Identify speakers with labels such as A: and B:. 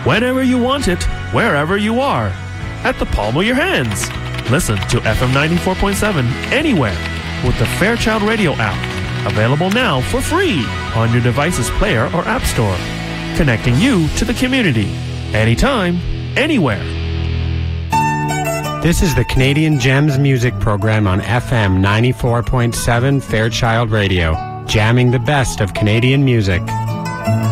A: whenever you want it, wherever you are, at the palm of your hands. Listen to FM 94.7 anywhere with the Fairchild Radio app, available now for free on your device's player or app store, connecting you to the community, anytime, anywhere.
B: This is the Canadian Gems Music Program on FM 94.7 Fairchild Radio, jamming the best of Canadian music.